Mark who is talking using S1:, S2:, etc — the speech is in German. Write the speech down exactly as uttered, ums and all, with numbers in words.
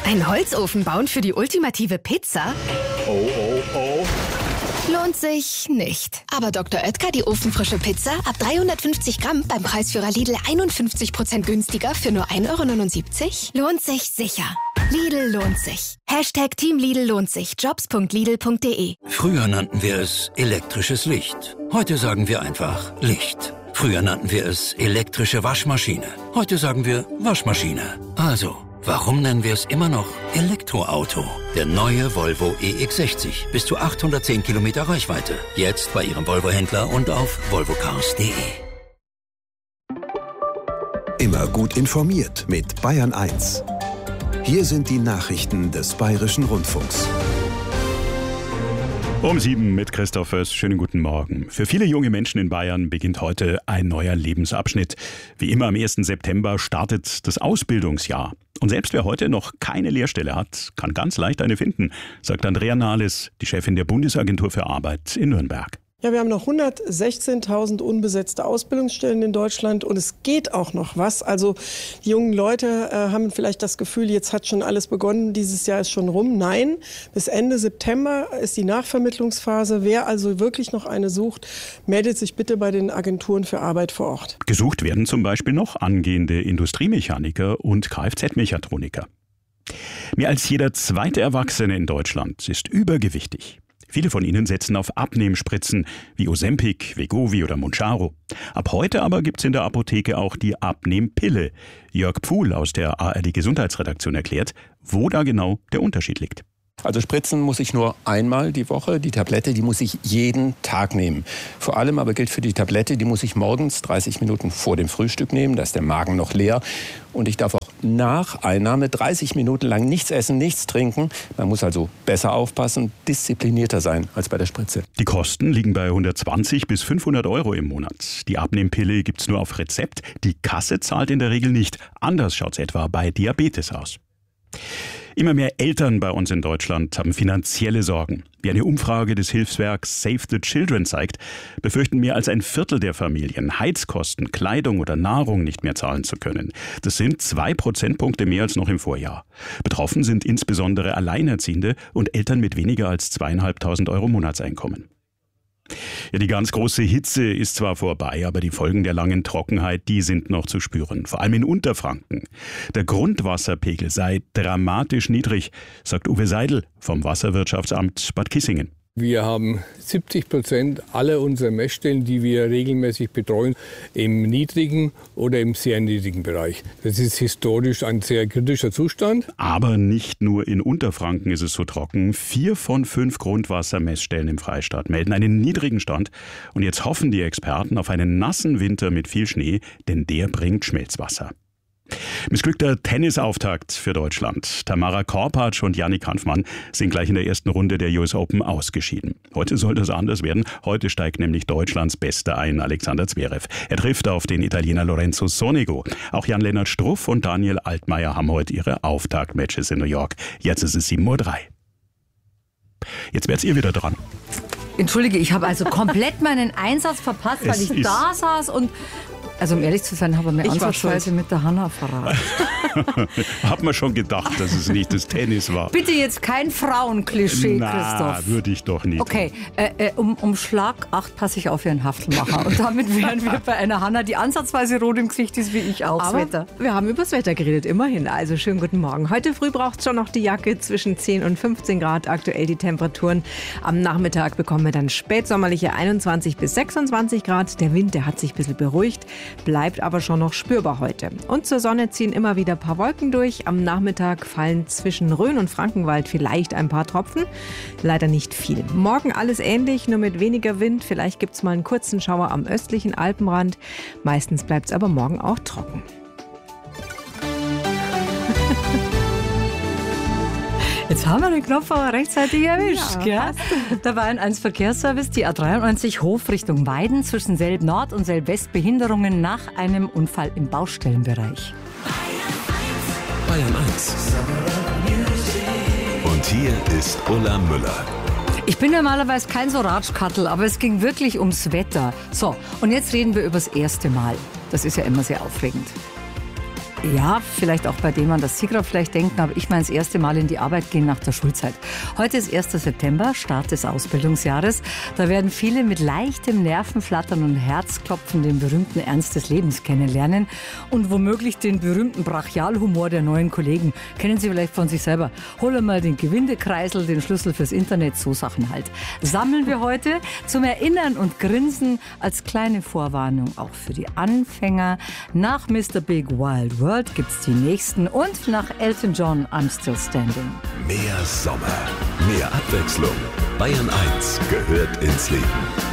S1: Ein Holzofen bauen für die ultimative Pizza?
S2: Oh, oh, oh.
S1: Lohnt sich nicht. Aber Doktor Oetker, die ofenfrische Pizza, ab dreihundertfünfzig Gramm beim Preisführer Lidl einundfünfzig Prozent günstiger für nur ein Euro neunundsiebzig? Lohnt sich sicher. Lidl lohnt sich. Hashtag Team Lidl lohnt sich. Jobs punkt lidl punkt de.
S3: Früher nannten wir es elektrisches Licht. Heute sagen wir einfach Licht. Früher nannten wir es elektrische Waschmaschine. Heute sagen wir Waschmaschine. Also, warum nennen wir es immer noch Elektroauto? Der neue Volvo E X sechzig. Bis zu achthundertzehn Kilometer Reichweite. Jetzt bei Ihrem Volvo-Händler und auf volvo cars punkt de.
S4: Immer gut informiert mit Bayern eins. Hier sind die Nachrichten des Bayerischen Rundfunks.
S2: Um sieben mit Christoph Föß. Schönen guten Morgen. Für viele junge Menschen in Bayern beginnt heute ein neuer Lebensabschnitt. Wie immer am ersten September startet das Ausbildungsjahr. Und selbst wer heute noch keine Lehrstelle hat, kann ganz leicht eine finden, sagt Andrea Nahles, die Chefin der Bundesagentur für Arbeit in Nürnberg.
S5: Ja, wir haben noch hundertsechzehntausend unbesetzte Ausbildungsstellen in Deutschland und es geht auch noch was. Also die jungen Leute äh, haben vielleicht das Gefühl, jetzt hat schon alles begonnen, dieses Jahr ist schon rum. Nein, bis Ende September ist die Nachvermittlungsphase. Wer also wirklich noch eine sucht, meldet sich bitte bei den Agenturen für Arbeit vor Ort.
S2: Gesucht werden zum Beispiel noch angehende Industriemechaniker und Kfz-Mechatroniker. Mehr als jeder zweite Erwachsene in Deutschland ist übergewichtig. Viele von ihnen setzen auf Abnehmspritzen wie Ozempic, Wegovy oder Mounjaro. Ab heute aber gibt's in der Apotheke auch die Abnehmpille. Jörg Pfuhl aus der A R D-Gesundheitsredaktion erklärt, wo da genau der Unterschied liegt.
S6: Also spritzen muss ich nur einmal die Woche. Die Tablette, die muss ich jeden Tag nehmen. Vor allem aber gilt für die Tablette, die muss ich morgens dreißig Minuten vor dem Frühstück nehmen. Da ist der Magen noch leer. Und ich darf auch nach Einnahme dreißig Minuten lang nichts essen, nichts trinken. Man muss also besser aufpassen, disziplinierter sein als bei der Spritze.
S2: Die Kosten liegen bei hundertzwanzig bis fünfhundert Euro im Monat. Die Abnehmpille gibt's nur auf Rezept. Die Kasse zahlt in der Regel nicht. Anders schaut's etwa bei Diabetes aus. Immer mehr Eltern bei uns in Deutschland haben finanzielle Sorgen. Wie eine Umfrage des Hilfswerks Save the Children zeigt, befürchten mehr als ein Viertel der Familien, Heizkosten, Kleidung oder Nahrung nicht mehr zahlen zu können. Das sind zwei Prozentpunkte mehr als noch im Vorjahr. Betroffen sind insbesondere Alleinerziehende und Eltern mit weniger als zweieinhalbtausend Euro Monatseinkommen. Ja, die ganz große Hitze ist zwar vorbei, aber die Folgen der langen Trockenheit, die sind noch zu spüren, vor allem in Unterfranken. Der Grundwasserpegel sei dramatisch niedrig, sagt Uwe Seidel vom Wasserwirtschaftsamt Bad Kissingen.
S7: Wir haben siebzig Prozent aller unserer Messstellen, die wir regelmäßig betreuen, im niedrigen oder im sehr niedrigen Bereich. Das ist historisch ein sehr kritischer Zustand.
S2: Aber nicht nur in Unterfranken ist es so trocken. Vier von fünf Grundwassermessstellen im Freistaat melden einen niedrigen Stand. Und jetzt hoffen die Experten auf einen nassen Winter mit viel Schnee, denn der bringt Schmelzwasser. Missglückter Tennisauftakt für Deutschland. Tamara Korpatsch und Yannick Hanfmann sind gleich in der ersten Runde der U S Open ausgeschieden. Heute soll das anders werden. Heute steigt nämlich Deutschlands Bester ein, Alexander Zverev. Er trifft auf den Italiener Lorenzo Sonego. Auch Jan-Lennart Struff und Daniel Altmaier haben heute ihre Auftaktmatches in New York. Jetzt ist es sieben Uhr drei. Jetzt werdet ihr wieder dran.
S8: Entschuldige, ich habe also komplett meinen Einsatz verpasst, weil
S2: Es
S8: ich da saß und... Also um ehrlich zu sein, habe ich mir ansatzweise mit der Hanna verraten.
S2: Hat man schon gedacht, dass es nicht das Tennis war.
S8: Bitte jetzt kein Frauenklischee,
S2: Na,
S8: Christoph.
S2: würde ich doch nicht.
S8: Okay, äh, äh, um, um Schlag acht passe ich auf wie ein Haftelmacher. Und damit wären wir bei einer Hanna, die ansatzweise rot im Gesicht ist, wie ich auch.
S9: Aber
S8: das Wetter.
S9: Wir haben über das Wetter geredet, immerhin. Also schönen guten Morgen. Heute früh braucht es schon noch die Jacke, zwischen zehn und fünfzehn Grad aktuell die Temperaturen. Am Nachmittag bekommen wir dann spätsommerliche einundzwanzig bis sechsundzwanzig Grad. Der Wind, der hat sich ein bisschen beruhigt, bleibt aber schon noch spürbar heute. Und zur Sonne ziehen immer wieder ein paar Wolken durch. Am Nachmittag fallen zwischen Rhön und Frankenwald vielleicht ein paar Tropfen. Leider nicht viel. Morgen alles ähnlich, nur mit weniger Wind. Vielleicht gibt es mal einen kurzen Schauer am östlichen Alpenrand. Meistens bleibt es aber morgen auch trocken.
S8: Jetzt haben wir den Knopf aber rechtzeitig erwischt.
S9: Ja,
S8: gell? Dabei in eins Verkehrsservice die A dreiundneunzig Hof Richtung Weiden zwischen Selb Nord und Selb West Behinderungen nach einem Unfall im Baustellenbereich.
S4: Bayern eins.
S10: Und hier ist Ulla Müller.
S8: Ich bin normalerweise kein so Ratschkattel, aber es ging wirklich ums Wetter. So, und jetzt reden wir über das erste Mal. Das ist ja immer sehr aufregend. Ja, vielleicht auch bei dem an das Sie gerade vielleicht denken, aber ich meine das erste Mal in die Arbeit gehen nach der Schulzeit. Heute ist erster September, Start des Ausbildungsjahres. Da werden viele mit leichtem Nervenflattern und Herzklopfen den berühmten Ernst des Lebens kennenlernen und womöglich den berühmten Brachialhumor der neuen Kollegen. Kennen Sie vielleicht von sich selber. Hol mal den Gewindekreisel, den Schlüssel fürs Internet, so Sachen halt. Sammeln wir heute zum Erinnern und Grinsen als kleine Vorwarnung auch für die Anfänger. Nach Mister Big Wild World gibt's die nächsten und nach Elton John I'm Still Standing.
S10: Mehr Sommer, mehr Abwechslung. Bayern eins gehört ins Leben.